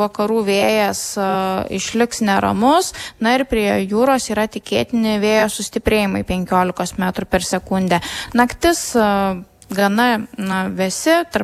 vakarų vėjas išliks neramus, na ir prie jūros yra tikėtini vėjo sustiprėjimai 15 metrų per sekundę. Naktis gana vėsi, tarp